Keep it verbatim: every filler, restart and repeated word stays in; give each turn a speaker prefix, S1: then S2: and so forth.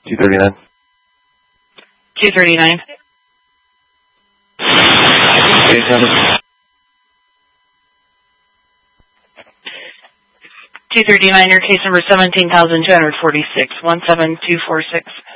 S1: two thirty-nine.
S2: two thirty-nine.
S1: Case number.
S2: two thirty-nine, your case number seventeen thousand two hundred forty-six, one seven two four six.